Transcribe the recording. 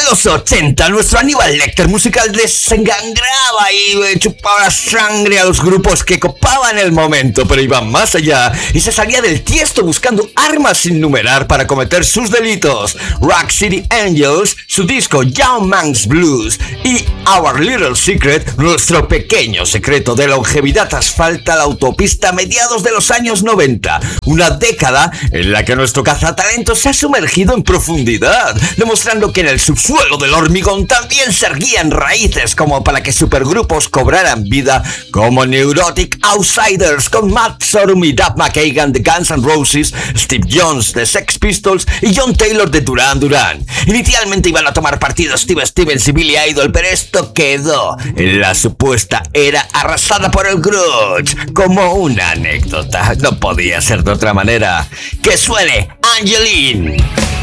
los 80, nuestro Aníbal Lecter musical desengangraba y chupaba la sangre a los grupos que copaban el momento, pero iban más allá y se salía del tiesto buscando armas sin numerar para cometer sus delitos. Rock City Angels, su disco Young Man's Blues y Our Little Secret, nuestro pequeño secreto de longevidad asfalta la autopista a mediados de los años 90, una década en la que nuestro cazatalento se ha sumergido en profundidad, demostrando que en el subsuelo del hormigón también se erguían raíces como para que supergrupos cobraran vida como Neurotic Outsiders con Matt Sorum y Duff McKagan de Guns N' Roses, Steve Jones de Sex Pistols y John Taylor de Duran Duran. Inicialmente iban a tomar partido Steve Stevens y Billy Idol, pero esto quedó en la supuesta era arrasada por el grunge como una anécdota. No podía ser de otra manera. ¡Que suene Angeline!